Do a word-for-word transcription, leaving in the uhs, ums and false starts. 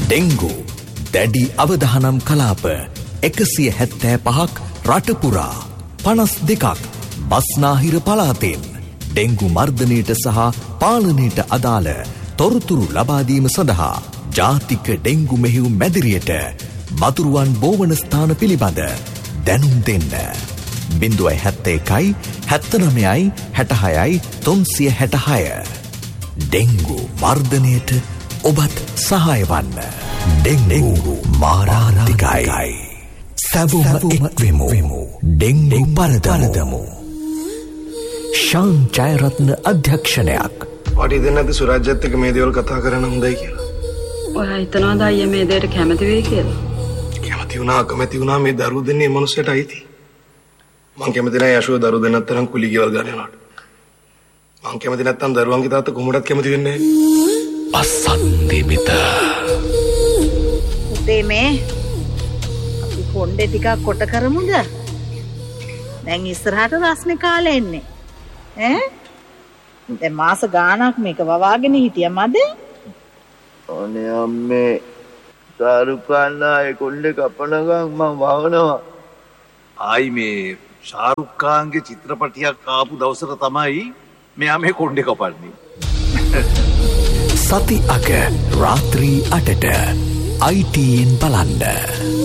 Dengue දැඩි අවධානම් කලාප එකසිය හැත්තෑ පහක් රටපුරා පනස් දෙකක් බස්නාහිර පලාතෙන් ඩෙංගු මර්ධනයට සහ පාලනයට අදාළ තොරතුරු ලබාදීම සඳහා ජාතික ඩෙංගු මෙහෙයුම් මැදිරියට මතුරුවන් බෝවන ස්ථාන පිළිබඳ දැනුම් දෙන්න. බිඳුවයි හැත්ත එකයි හැත්තනමයයි හැටහයයි තුන්සිය හැටහය. ඩෙංගු මර්ධනයට ඔබත් සහාය වන්න. ඩෙංගු මාරාන්තිකයි. සැවොම එක්වෙමු. ඩෙංගු පරදමු. ශාන් ජයරත්න අධ්‍යක්ෂණයක්. වටි දෙන්න ඇති සුරාජ්‍යත් එක්ක මේ දේවල් කතා කරන්න හොඳයි කියලා. ඔයා හිතනවාද අයියා මේ දෙයට කැමති වෙයි කියලා? කැමති වුණා අකමැති වුණා මේ දරුවෝ දෙන්නේ මේ මනුස්සයට අයිති. මං කැමති නැහැ යශෝ දරුවෝ දෙන්නත් තරම් කුලී ගෙවල් ගන්න යනවාට. මං කැමති නැත්තම් දරුවන්ගේ තාත්තා කොහොමදත් කැමති වෙන්නේ නැහැ. අසන්දිමිත. උදේ මේ අපි කොණ්ඩේ ටිකක් කොට කරමුද? දැන් ඉස්සරහට රස්නේ කාලේ එන්නේ. ඈ? දැන් මාස ගාණක් මේක වවාගෙන හිටියා මද? ඕනේ අම්මේ ශාරුඛ් ආයේ කොණ්ඩේ කපනගම් මම වහනවා. ආයි මේ ශාරුඛ් ඛාන්ගේ චිත්‍රපටියක් ආපු දවසට තමයි මෙයා මේ කොණ්ඩේ කපන්නේ. සති අග රාත්‍රී අටට I T N බලන්න.